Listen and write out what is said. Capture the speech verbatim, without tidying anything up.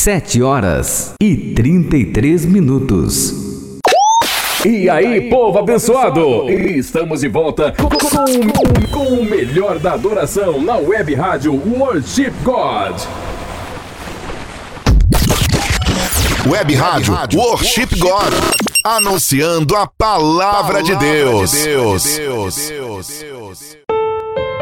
sete horas e trinta e três minutos. E aí, povo abençoado! Estamos de volta com, com, com o melhor da adoração na web rádio Worship God. Web Rádio Worship God, anunciando a palavra de Deus.